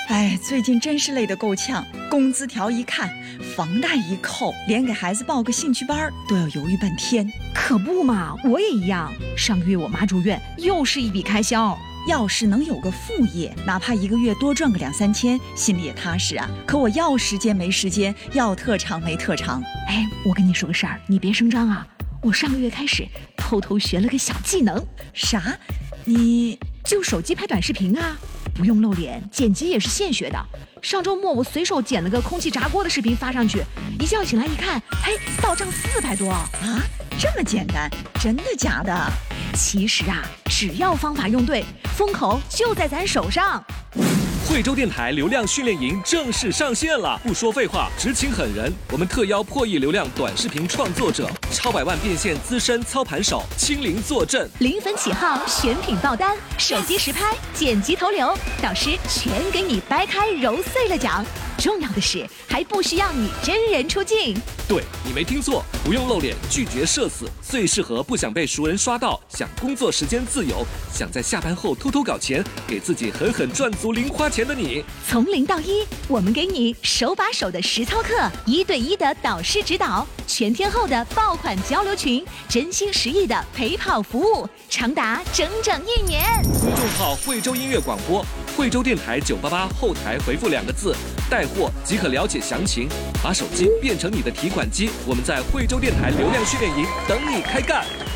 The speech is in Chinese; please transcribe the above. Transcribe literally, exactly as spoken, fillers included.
哎，最近真是累得够呛，工资条一看，房贷一扣，连给孩子报个兴趣班都要犹豫半天。 可不嘛，我也一样。上个月我妈住院，又是一笔开销。 要是能有个副业，哪怕一个月多赚个两三千，心里也踏实啊。可我要时间没时间，要特长没特长。 哎，我跟你说个事儿，你别声张啊。我上个月开始偷偷学了个小技能。 啥？你就手机拍短视频啊，不用露脸，剪辑也是现学的。上周末我随手剪了个空气炸锅的视频发上去，一觉醒来一看，嘿，到账四百多啊！ 这么简单？真的假的？ 其实啊，只要方法用对，风口就在咱手上。 惠州电台流量训练营正式上线了！不说废话，只请狠人，我们特邀破亿流量短视频创作者、超百万变现资深操盘手亲临坐镇， 零分起号，选品爆单，手机实拍，剪辑投流，导师全给你掰开揉碎了讲。重要的是，还不需要你真人出镜。 对，你没听错，不用露脸，拒绝社死，最适合不想被熟人刷到，想工作时间自由，想在下班后偷偷搞钱，给自己狠狠赚足零花钱的你。 从零到一，我们给你手把手的实操课，一对一的导师指导，全天候的爆款交流群，真心实意的陪跑服务，长达整整一年。 公众号惠州音乐广播，惠州电台九八八后台回复两个字带货即可了解详情，把手机变成你的提款机，我们在惠州电台流量训练营等你开干。